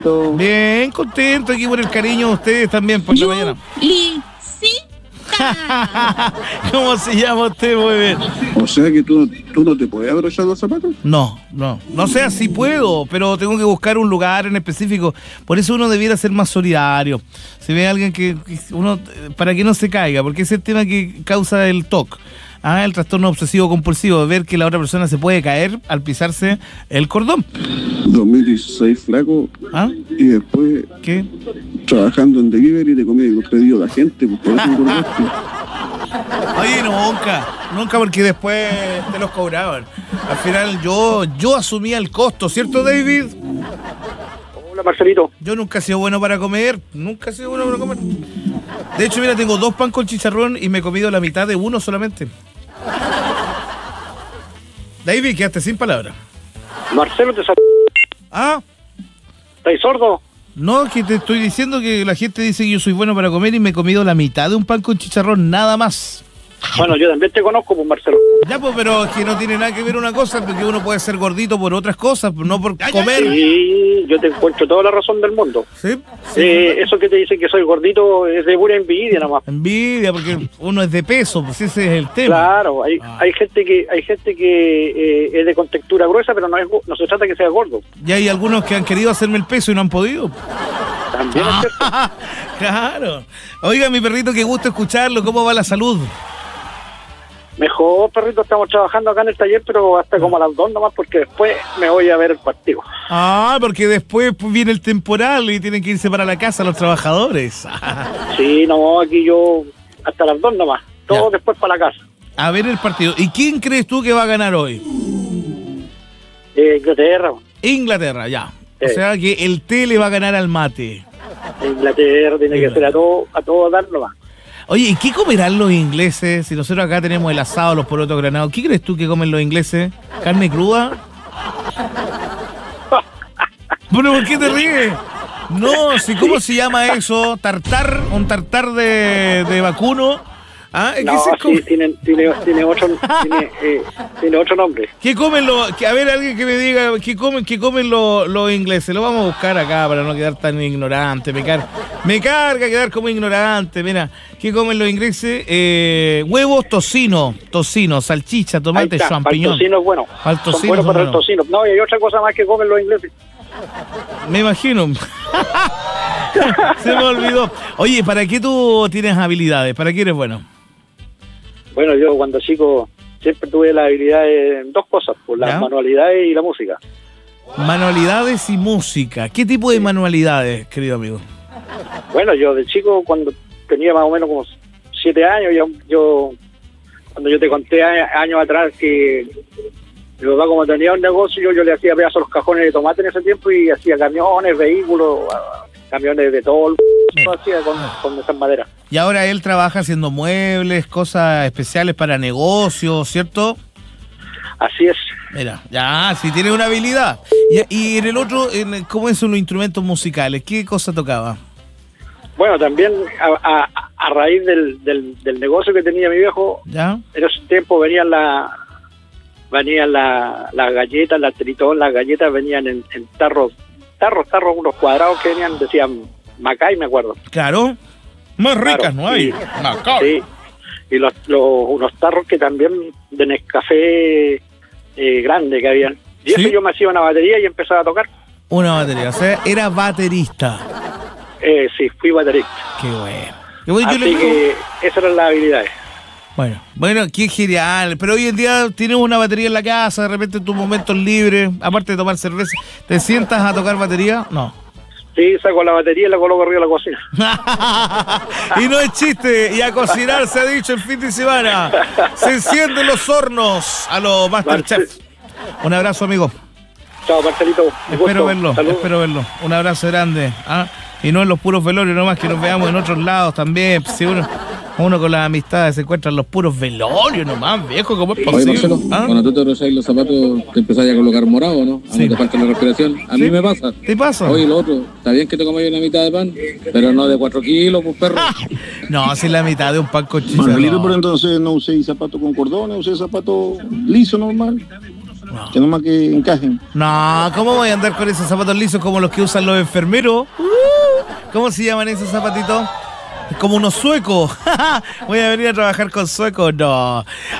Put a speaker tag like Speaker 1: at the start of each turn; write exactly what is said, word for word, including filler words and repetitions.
Speaker 1: Bien, contento aquí por el cariño de ustedes también por la mañana. ¿Cómo se llama usted? Muy bien.
Speaker 2: O sea que tú, tú no te puedes abrochar los zapatos.
Speaker 1: No, no. No sé, sí puedo, pero tengo que buscar un lugar en específico. Por eso uno debiera ser más solidario. Si ve a alguien que, que uno, para que no se caiga, porque ese es el tema que causa el T O C. Ah, el trastorno obsesivo compulsivo, ver que la otra persona se puede caer al pisarse el cordón.
Speaker 2: dos mil dieciséis, flaco.
Speaker 1: ¿Ah?
Speaker 2: Y después,
Speaker 1: ¿Qué?
Speaker 2: Trabajando en delivery, te comí los pedidos de la gente, pues por eso engordaste.
Speaker 1: Oye, nunca, nunca, porque después te los cobraban. Al final yo, yo asumía el costo, ¿cierto, David?
Speaker 3: Hola, Marcelito.
Speaker 1: Yo nunca he sido bueno para comer, nunca he sido bueno para comer. De hecho, mira, tengo dos pan con chicharrón y me he comido la mitad de uno solamente. David, quedaste sin palabras.
Speaker 3: Marcelo, te sal...
Speaker 1: ¿Ah?
Speaker 3: ¿Estás sordo?
Speaker 1: No, que te estoy diciendo que la gente dice que yo soy bueno para comer y me he comido la mitad de un pan con chicharrón, nada más.
Speaker 3: Bueno, yo también te conozco, pues, Marcelo.
Speaker 1: Ya, pues, pero es que no tiene nada que ver una cosa, porque uno puede ser gordito por otras cosas, no por comer.
Speaker 3: Sí, yo te encuentro toda la razón del mundo.
Speaker 1: ¿Sí? Sí.
Speaker 3: Eh, eso que te dicen que soy gordito es de pura envidia nomás.
Speaker 1: Envidia, porque uno es de peso, pues ese es el tema.
Speaker 3: Claro, hay, ah. hay gente que hay gente que eh, es de contextura gruesa, pero no es no se trata que sea gordo.
Speaker 1: Y hay algunos que han querido hacerme el peso y no han podido.
Speaker 3: También es cierto.
Speaker 1: Claro. Oiga, mi perrito, qué gusto escucharlo. ¿Cómo va la salud?
Speaker 3: Mejor, perrito, estamos trabajando acá en el taller, pero hasta como a las dos nomás, porque después me voy a ver el partido.
Speaker 1: Ah, porque después viene el temporal y tienen que irse para la casa los trabajadores.
Speaker 3: Sí, no, aquí yo hasta las dos nomás, todo ya. Después para la casa.
Speaker 1: A ver el partido. ¿Y quién crees tú que va a ganar hoy?
Speaker 3: Eh, Inglaterra.
Speaker 1: Inglaterra, ya. Eh. O sea que el té le va a ganar al mate.
Speaker 3: Inglaterra tiene Inglaterra. que ser a todo, a todo dar nomás.
Speaker 1: Oye, ¿y qué comerán los ingleses? Si nosotros acá tenemos el asado, los porotos granados, ¿qué crees tú que comen los ingleses? ¿Carne cruda? Bueno, ¿por qué te ríes? No, si ¿cómo se llama eso? ¿Tartar? ¿Un tartar de, de vacuno? ¿Ah?
Speaker 3: No, sí, tiene, tiene, tiene, ocho, tiene, eh, tiene ocho nombres.
Speaker 1: ¿Qué comen los...? A ver, alguien que me diga, ¿qué comen, qué comen los, los ingleses? Lo vamos a buscar acá para no quedar tan ignorante. Me, car me carga quedar como ignorante. Mira, ¿qué comen los ingleses? Eh, huevos, tocino, tocino, salchicha, tomate,
Speaker 3: está,
Speaker 1: champiñón.
Speaker 3: El tocino es bueno.
Speaker 1: Al tocino
Speaker 3: son buenos para el tocino. No, y hay otra cosa más que comen los ingleses.
Speaker 1: Me imagino. Se me olvidó. Oye, ¿para qué tú tienes habilidades? ¿Para qué eres bueno?
Speaker 3: Bueno, yo cuando chico siempre tuve la habilidad en dos cosas, por las ¿Ya? manualidades y la música.
Speaker 1: Manualidades y música. ¿Qué tipo de manualidades, querido amigo?
Speaker 3: Bueno, yo de chico, cuando tenía más o menos como siete años, yo, yo cuando yo te conté años atrás que mi papá, como tenía un negocio, yo, yo le hacía pedazos a los cajones de tomate en ese tiempo y hacía camiones, vehículos, camiones de todo, todo hacía con, con esas maderas.
Speaker 1: Y ahora él trabaja haciendo muebles, cosas especiales para negocios, ¿cierto?
Speaker 3: Así es.
Speaker 1: Mira, ya, sí tiene una habilidad. Y, y en el otro, en, ¿cómo son los instrumentos musicales? ¿Qué cosa tocaba?
Speaker 3: Bueno, también a, a, a raíz del, del, del negocio que tenía mi viejo,
Speaker 1: ¿Ya?
Speaker 3: En ese tiempo venían la, venían la, las galletas, las tritón, las galletas venían en, en tarros, tarros, tarros, unos cuadrados que venían, decían Macay, me acuerdo.
Speaker 1: Claro. Más ricas
Speaker 3: claro,
Speaker 1: no hay.
Speaker 3: Sí, sí. Y los, los, unos tarros que también de Nescafé eh, grande que habían. Y ¿Sí? eso yo me hacía una batería y empezaba a tocar.
Speaker 1: Una batería, o sea, era baterista.
Speaker 3: Eh, sí, fui baterista.
Speaker 1: Qué bueno. Qué bueno.
Speaker 3: Así
Speaker 1: yo le...
Speaker 3: que esas eran las habilidades.
Speaker 1: Bueno, bueno, qué genial. Pero hoy en día tienes una batería en la casa, de repente en tus momentos libres, aparte de tomar cerveza, ¿te sientas a tocar batería? No.
Speaker 3: Sí, saco la batería y la coloco arriba de la cocina.
Speaker 1: Y no es chiste, y a cocinar se ha dicho el fin de semana. Se encienden los hornos a los Masterchef. Un abrazo, amigo.
Speaker 3: Chao, Marcelito.
Speaker 1: Espero verlo, Salud. espero verlo. Un abrazo grande. ¿Ah? Y no en los puros velorios nomás, que nos veamos en otros lados también. Si uno, uno con las amistades se encuentra en los puros velorios nomás, viejo, ¿cómo es posible?
Speaker 2: Oye, Marcelo, ¿Ah? cuando tú te rozáis los zapatos, te empezás a colocar morado, ¿no? A sí. no te falta la respiración. A ¿Sí? mí me pasa.
Speaker 1: ¿Te pasa?
Speaker 2: Oye, lo otro, está bien que te comáis una mitad de pan, pero no de cuatro kilos, pues, perro.
Speaker 1: No, si es la mitad de un pan con chicharrón.
Speaker 2: Marcelito, pero entonces no uséis zapatos con cordones, usé zapatos lisos normal.
Speaker 1: No.
Speaker 4: Que nomás que encajen.
Speaker 1: No, ¿cómo voy a andar con esos zapatos lisos como los que usan los enfermeros? ¿Cómo se llaman esos zapatitos? Como unos suecos. Voy a venir a trabajar con suecos. No.